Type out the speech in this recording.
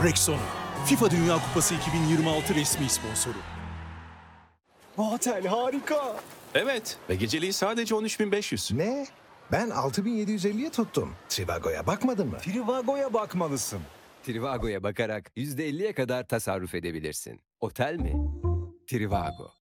Rexona, FIFA Dünya Kupası 2026 resmi sponsoru. Bu otel harika. Evet ve geceliği sadece 13.500. Ne? Ben 6.750'ye tuttum. Trivago'ya bakmadın mı? Trivago'ya bakmalısın. Trivago'ya bakarak %50'ye kadar tasarruf edebilirsin. Otel mi? Trivago.